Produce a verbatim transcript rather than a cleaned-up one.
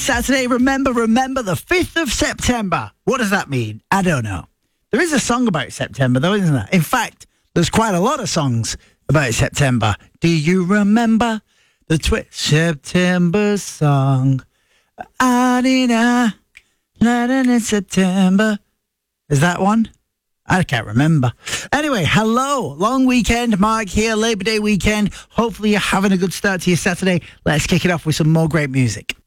Saturday, remember, remember the fifth of September. What does that mean? I don't know. There is a song about September, though, isn't there? In fact, there's quite a lot of songs about September. Do you remember the twi- September song? Adina, in September. Is that one? I can't remember. Anyway, hello. Long weekend. Mark here. Labor Day weekend. Hopefully you're having a good start to your Saturday. Let's kick it off with some more great music.